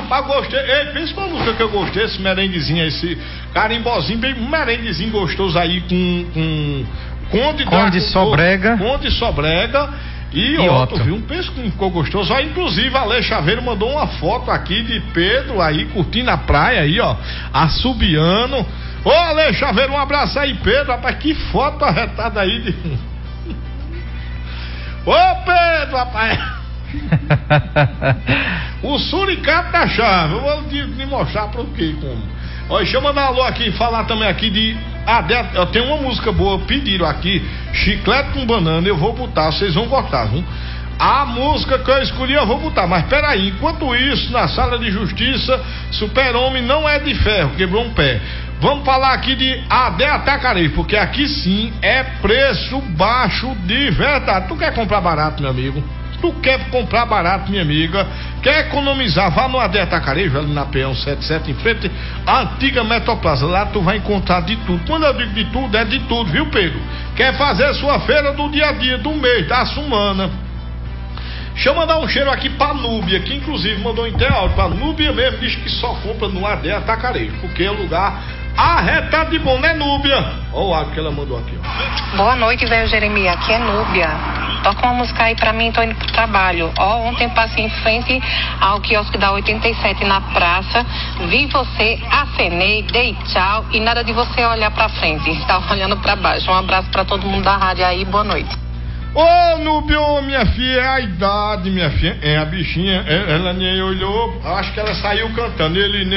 Rapaz, gostei. Ei, pensa uma música que eu gostei, esse merenguezinho, esse carimbozinho, bem merenguezinho gostoso aí com Conde Sobrega. Conde Sobrega e Otto, viu? Pensa que ficou gostoso. Ó, inclusive, a Ale Chaveiro mandou uma foto aqui de Pedro aí, curtindo a praia aí, ó, assobiando. Ô, Ale Chaveiro, um abraço aí, Pedro. Rapaz, que foto arretada aí de... Ô, Pedro, rapaz. O suricato da chave. Eu vou te mostrar pra o quê, como. Olha, deixa eu mandar um alô aqui, falar também aqui de... eu tenho uma música boa, pediram aqui, Chiclete com Banana, eu vou botar, vocês vão gostar, viu? A música que eu escolhi eu vou botar, mas peraí, enquanto isso, na sala de justiça, Super-Homem não é de ferro, quebrou um pé. Vamos falar aqui de AD Atacarejo, porque aqui sim é preço baixo de verdade. Tu quer comprar barato, meu amigo? Tu quer comprar barato, minha amiga? Quer economizar? Vá no AD Atacarejo, ali na Peão 77, em frente à antiga Metroplaza. Lá tu vai encontrar de tudo. Quando eu digo de tudo, é de tudo, viu, Pedro? Quer fazer sua feira do dia a dia, do mês, da semana? Deixa eu mandar um cheiro aqui pra Núbia, que inclusive mandou em áudio pra Núbia mesmo, diz que só compra no AD Atacarejo, porque é um lugar arretado de bom, né, Núbia? Olha o áudio que ela mandou aqui, ó. Boa noite, velho Jeremias, aqui é Núbia. Toca uma música aí pra mim, tô indo pro trabalho. Ó, ontem passei em frente ao quiosque da 87 na praça, vi você, acenei, dei tchau e nada de você olhar pra frente, tava olhando pra baixo. Um abraço pra todo mundo da rádio aí, boa noite. Ô, Núbio, minha filha, é a idade, minha filha, a bichinha, ela nem olhou, acho que ela saiu cantando, ele nem